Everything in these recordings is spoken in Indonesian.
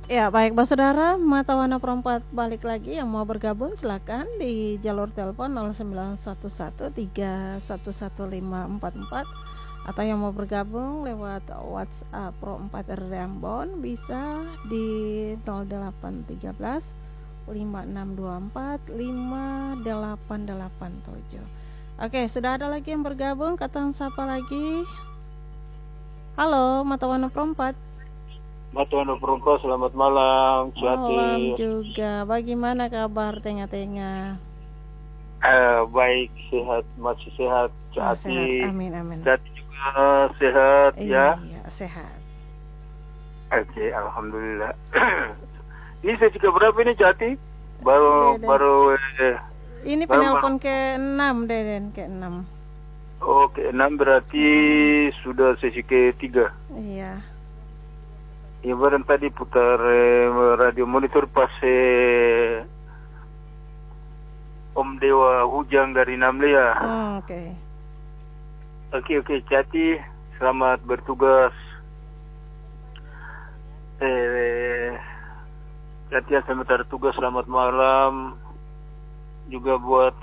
Ya, baik Pak Saudara, Mata Warna Perempat balik lagi. Yang mau bergabung silakan di jalur telepon 0911311544 atau yang mau bergabung lewat WhatsApp Pro 4 Rambon bisa di 0813 5624 5887. Oke, sudah ada lagi yang bergabung. Kata siapa lagi? Halo, Mata Warna Perempat. Mata Warna Perempat, selamat malam, Cati. Malam juga. Bagaimana kabar tengah-tengah? Baik, sehat, masih sehat, Cati. Sehat. Amin, amin. Cati juga sehat, ya? Iya, sehat. Oke, alhamdulillah. Ini sesi keberapa ini, Cati? Baru. Ini penelpon ke-6, Deden, ke-6. Oh, ke-6 berarti sudah sesi ke-3. Iya. Ya, barang tadi putar radio monitor pas Om Dewa Hujang dari Namlia. Oh, oke. Oke, Cati, selamat bertugas. Cati, selamat bertugas, selamat malam. Juga buat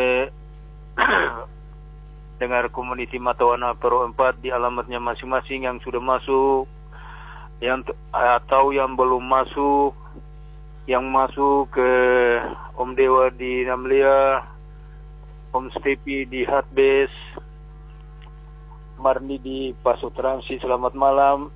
dengar community Mata Warna Pro 4 di alamatnya masing-masing yang sudah masuk, atau yang belum masuk, yang masuk ke Om Dewa di Namlia, Om Stepi di Hatbase, Marni di Paso Transi, selamat malam.